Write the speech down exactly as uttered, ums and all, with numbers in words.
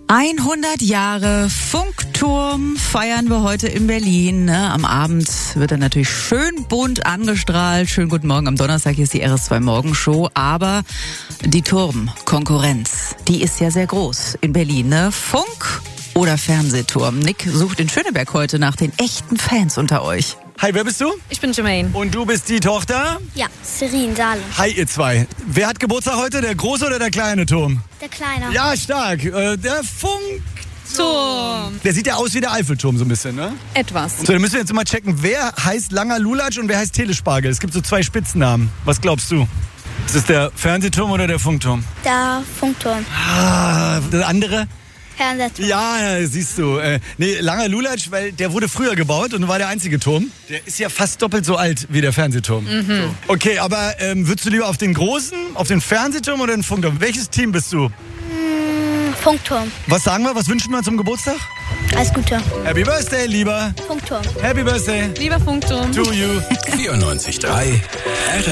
hundert Jahre Funkturm feiern wir heute in Berlin. Ne? Am Abend wird er natürlich schön bunt angestrahlt. Schönen guten Morgen am Donnerstag, hier ist die R S zwei Morgenshow. Aber die Turmkonkurrenz, die ist ja sehr groß in Berlin. Ne? Funk oder Fernsehturm? Nick sucht in Schöneberg heute nach den echten Fans unter euch. Hi, wer bist du? Ich bin Jermaine. Und du bist die Tochter? Ja, Serin Dahle. Hi, ihr zwei. Wer hat Geburtstag heute? Der große oder der kleine Turm? Der Kleine. Ja, stark. Äh, der Funkturm. Turm. Der sieht ja aus wie der Eiffelturm so ein bisschen, ne? Etwas. So, dann müssen wir jetzt mal checken, wer heißt Langer Lulatsch und wer heißt Telespargel. Es gibt so zwei Spitznamen. Was glaubst du? Ist es der Fernsehturm oder der Funkturm? Der Funkturm. Ah, der andere? Fernsehturm. Ja, ja, siehst du. Äh, nee, Langer Lulatsch, weil der wurde früher gebaut und war der einzige Turm. Der ist ja fast doppelt so alt wie der Fernsehturm. Mhm. So. Okay, aber ähm, würdest du lieber auf den großen, auf den Fernsehturm oder den Funkturm? Welches Team bist du? Hm, Funkturm. Was sagen wir? Was wünschen wir zum Geburtstag? Alles Gute. Happy Birthday, lieber. Funkturm. Happy Birthday Lieber Funkturm. to you. vierundneunzig Komma drei